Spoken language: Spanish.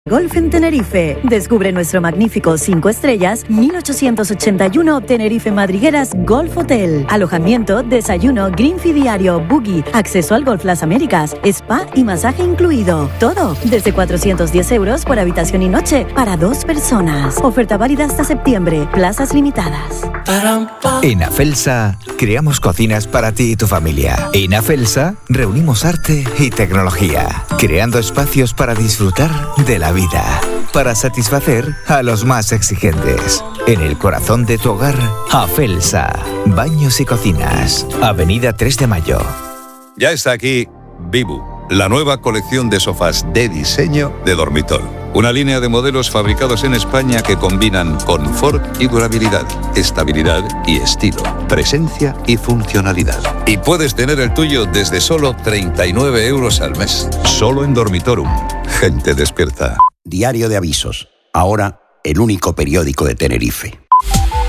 Golf en Tenerife. Descubre nuestro magnífico 5 estrellas, 1881 Tenerife Madrigueras Golf Hotel. Alojamiento, desayuno, green fee diario, buggy, acceso al Golf Las Américas, spa y masaje incluido. Todo desde 410 euros por habitación y noche para 2 personas. Oferta válida hasta septiembre. Plazas limitadas. En Afelsa creamos cocinas para ti y tu familia. En Afelsa reunimos arte y tecnología, creando espacios para disfrutar de la vida, para satisfacer a los más exigentes. En el corazón de tu hogar, Afelsa, baños y cocinas, Avenida 3 de Mayo. Ya está aquí Vivu, la nueva colección de sofás de diseño de Dormitol. Una línea de modelos fabricados en España que combinan confort y durabilidad, estabilidad y estilo, presencia y funcionalidad. Y puedes tener el tuyo desde solo 39 euros al mes. Solo en Dormitorum. Gente despierta. Diario de Avisos. Ahora, el único periódico de Tenerife.